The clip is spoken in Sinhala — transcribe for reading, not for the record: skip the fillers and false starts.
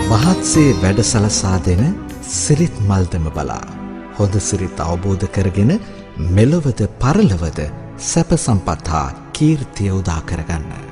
මහත්සේ වැඩ සලසා දෙන සිරිත් මල්දම බලා හොඳ සිරිත් අවබෝධ කරගෙන මෙලොවද පරලොවද සැප සම්පත් හා කීර්තිය උදා කරගන්න.